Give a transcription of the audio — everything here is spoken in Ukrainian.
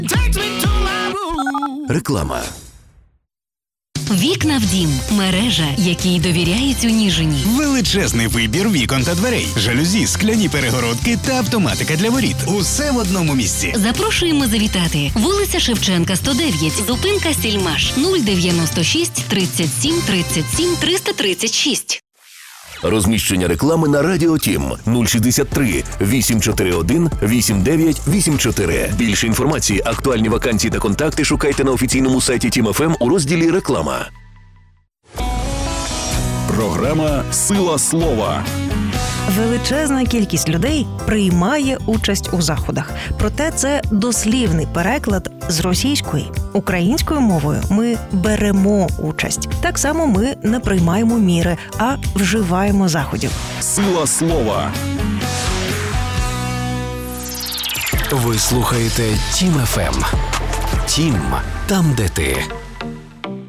Реклама. Вікна в дім. Мережа, якій довіряють у Ніжині. Величезний вибір вікон та дверей, жалюзі, скляні перегородки та автоматика для воріт. Усе в одному місці. Запрошуємо завітати. Вулиця Шевченка, 109. Зупинка Сільмаш. 096 37 37 336. Розміщення реклами на Радіо Тім 063 841 8984. Більше інформації, актуальні вакансії та контакти шукайте на офіційному сайті Тім ФМ у розділі «Реклама». Програма «Сила слова». Величезна кількість людей приймає участь у заходах. Проте це дослівний переклад з російської. Українською мовою ми беремо участь. Так само ми не приймаємо міри, а вживаємо заходів. «Сила слова». Ви слухаєте Тім ФМ. Тім, там, де ти.